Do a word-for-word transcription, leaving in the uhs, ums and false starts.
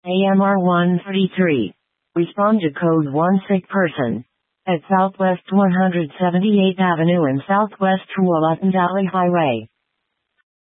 A M R one thirty-three. Respond to code one sick person. At Southwest one hundred seventy-eighth Avenue and Southwest Tualatin Valley Highway.